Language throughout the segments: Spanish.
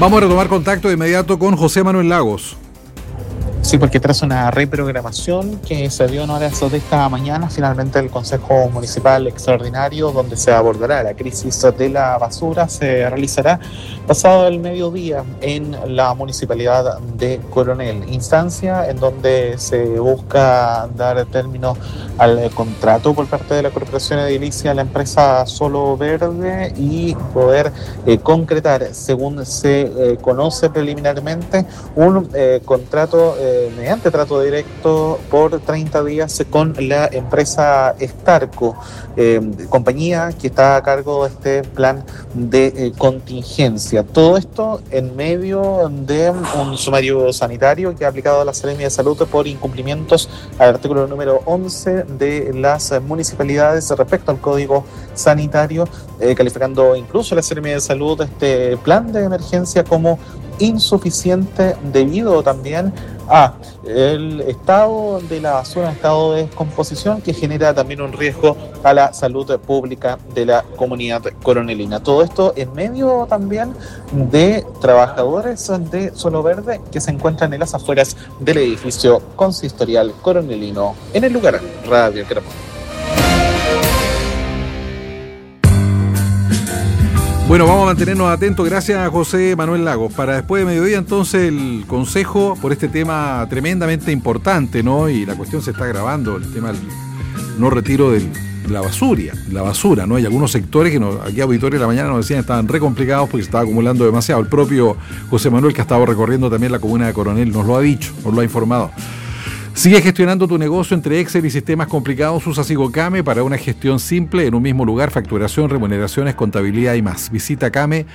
Vamos a retomar contacto de inmediato con José Manuel Lagos. Sí, porque tras una reprogramación que se dio en horas de esta mañana, finalmente el Consejo Municipal Extraordinario, donde se abordará la crisis de la basura, se realizará pasado el mediodía en la Municipalidad de Coronel, instancia en donde se busca dar término al contrato por parte de la Corporación Edilicia a la empresa Solo Verde y poder concretar, según se conoce preliminarmente, un contrato mediante trato directo por 30 días con la empresa Starco, compañía que está a cargo de este plan de contingencia. Todo esto en medio de un sumario sanitario que ha aplicado la Seremia de Salud por incumplimientos al artículo número 11 de las municipalidades respecto al Código Sanitario, calificando incluso la Seremia de Salud este plan de emergencia como insuficiente debido también a el estado de la basura, un estado de descomposición que genera también un riesgo a la salud pública de la comunidad coronelina. Todo esto en medio también de trabajadores de Solo Verde que se encuentran en las afueras del edificio consistorial coronelino. En el lugar, Radio Cremón. Bueno, vamos a mantenernos atentos. Gracias, José Manuel Lagos. Para después de mediodía, entonces, el consejo por este tema tremendamente importante, ¿no? Y la cuestión se está agravando, el tema del no retiro de la basura, ¿no? Hay algunos sectores que aquí auditores de la mañana nos decían que estaban re complicados porque se estaba acumulando demasiado. El propio José Manuel, que ha estado recorriendo también la comuna de Coronel, nos lo ha dicho, nos lo ha informado. Sigue gestionando tu negocio entre Excel y sistemas complicados. Usa Sigocame para una gestión simple en un mismo lugar, facturación, remuneraciones, contabilidad y más. Visita came.cl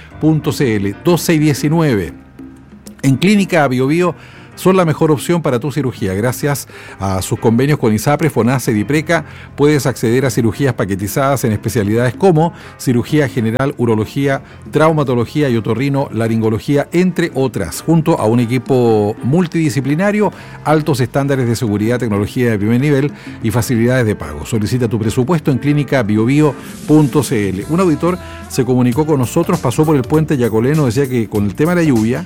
2619. En Clínica BioBio son la mejor opción para tu cirugía. Gracias a sus convenios con ISAPRE, FONASA y DIPRECA, puedes acceder a cirugías paquetizadas en especialidades como cirugía general, urología, traumatología y otorrino, laringología, entre otras, junto a un equipo multidisciplinario, altos estándares de seguridad, tecnología de primer nivel y facilidades de pago. Solicita tu presupuesto en clínicabiobio.cl. Un auditor se comunicó con nosotros, pasó por el puente Yacoleno, decía que con el tema de la lluvia,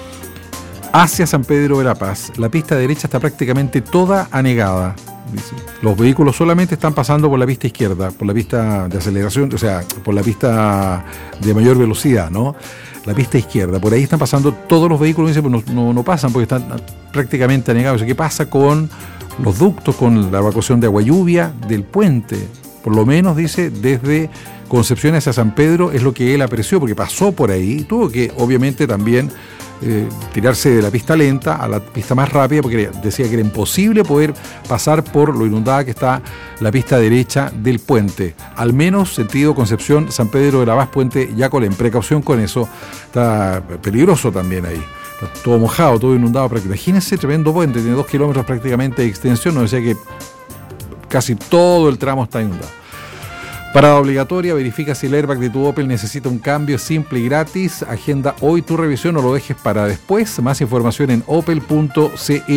hacia San Pedro de la Paz, la pista derecha está prácticamente toda anegada. Dice. Los vehículos solamente están pasando por la pista izquierda, por la pista de aceleración, o sea, por la pista de mayor velocidad, ¿no? La pista izquierda, por ahí están pasando todos los vehículos, dice, pues no pasan porque están prácticamente anegados. ¿Qué pasa con los ductos, con la evacuación de agua lluvia del puente? Por lo menos, dice, desde Concepción hacia San Pedro es lo que él apreció, porque pasó por ahí, tuvo que, obviamente, también tirarse de la pista lenta a la pista más rápida porque decía que era imposible poder pasar por lo inundada que está la pista derecha del puente, al menos sentido Concepción, San Pedro de la Paz, puente Yacolén. Precaución con eso, está peligroso también ahí, está todo mojado, todo inundado. Imagínense, tremendo puente, tiene 2 kilómetros prácticamente de extensión, nos decía que casi todo el tramo está inundado. Parada obligatoria, verifica si el airbag de tu Opel necesita un cambio simple y gratis. Agenda hoy tu revisión o lo dejes para después. Más información en opel.cl.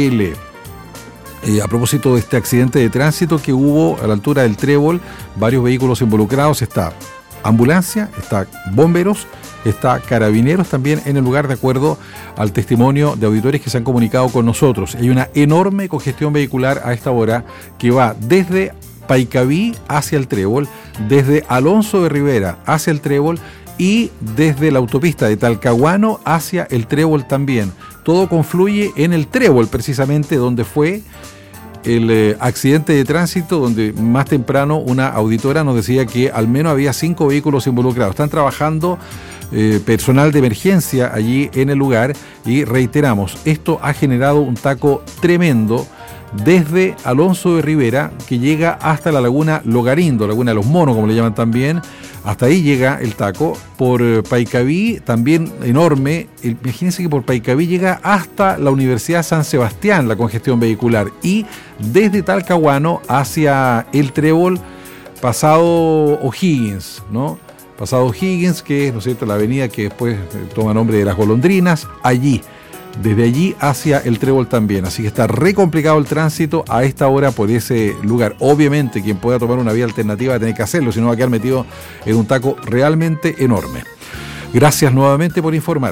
A propósito de este accidente de tránsito que hubo a la altura del Trébol, varios vehículos involucrados, está ambulancia, está bomberos, está carabineros también en el lugar, de acuerdo al testimonio de auditores que se han comunicado con nosotros. Hay una enorme congestión vehicular a esta hora que va desde Paicaví hacia el Trébol, desde Alonso de Rivera hacia el Trébol y desde la autopista de Talcahuano hacia el Trébol también. Todo confluye en el Trébol, precisamente donde fue el accidente de tránsito, donde más temprano una auditora nos decía que al menos había 5 vehículos involucrados. Están trabajando personal de emergencia allí en el lugar y reiteramos, esto ha generado un taco tremendo desde Alonso de Rivera, que llega hasta la laguna Logarindo, laguna de los monos, como le llaman también. Hasta ahí llega el taco. Por Paicaví, también enorme. Imagínense que por Paicaví llega hasta la Universidad San Sebastián la congestión vehicular. Y desde Talcahuano hacia el Trébol, pasado O'Higgins, ¿no? Pasado O'Higgins, que es, ¿no es cierto?, la avenida que después toma nombre de las Golondrinas, allí. Desde allí hacia el Trébol también, así que está re complicado el tránsito a esta hora por ese lugar. Obviamente quien pueda tomar una vía alternativa va a tener que hacerlo, si no va a quedar metido en un taco realmente enorme. Gracias nuevamente por informar.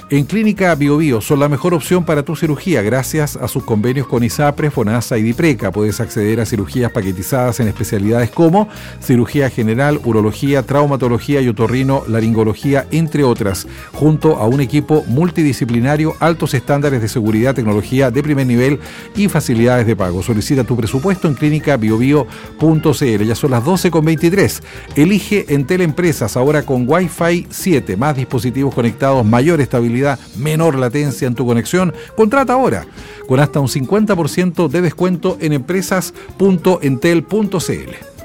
En Clínica BioBio son la mejor opción para tu cirugía gracias a sus convenios con ISAPRE, FONASA y DIPRECA. Puedes acceder a cirugías paquetizadas en especialidades como cirugía general, urología, traumatología y otorrino, laringología, entre otras, junto a un equipo multidisciplinario, altos estándares de seguridad, tecnología de primer nivel y facilidades de pago. Solicita tu presupuesto en clínicabiobio.cl. Ya son las 12:23. Elige Entel Empresas ahora con Wi-Fi 7, más dispositivos conectados, mayor estabilidad, menor latencia en tu conexión. Contrata ahora con hasta un 50% de descuento en empresas.entel.cl.